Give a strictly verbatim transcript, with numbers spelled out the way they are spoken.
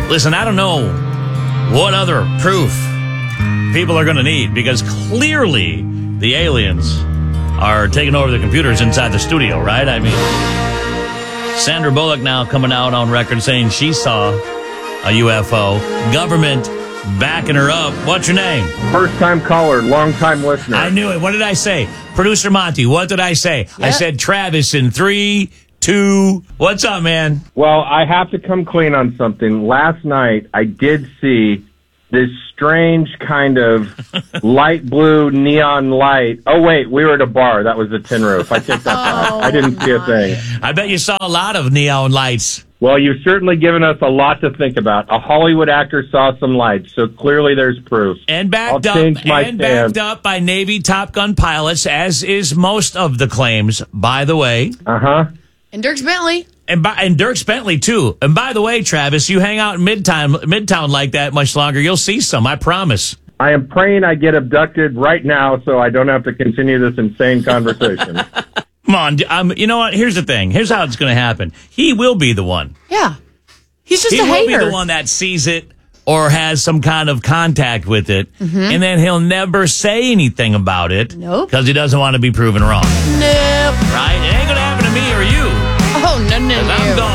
Listen, I don't know what other proof people are going to need, because clearly the aliens are taking over the computers inside the studio, right? I mean, Sandra Bullock now coming out on record saying she saw a U F O. Government backing her up. What's your name? First-time caller, long-time listener. I knew it. What did I say? Producer Monty, what did I say? Yep. I said Travis in three, two. What's up, man? Well, I have to come clean on something. Last night, I did see this strange kind of light blue neon light. Oh, wait, we were at a bar. That was the tin roof. I take that back. Oh, I didn't see a thing. I bet you saw a lot of neon lights. Well, you've certainly given us a lot to think about. A Hollywood actor saw some lights, so clearly there's proof. And backed I'll up change my and stand. backed up by Navy Top Gun pilots, as is most of the claims, by the way. Uh-huh. And Dierks Bentley. And by, and Dierks Bentley, too. And by the way, Travis, you hang out in Midtown, Midtown like that much longer, you'll see some, I promise. I am praying I get abducted right now so I don't have to continue this insane conversation. Come on, um, you know what? Here's the thing. Here's how it's going to happen. He will be the one. Yeah. He's just he a will hater. be the one that sees it or has some kind of contact with it, mm-hmm. and then he'll never say anything about it. Nope. Because he doesn't want to be proven wrong. Nope. Right? It ain't going to happen to me or you. Oh, no, no, no. I'm going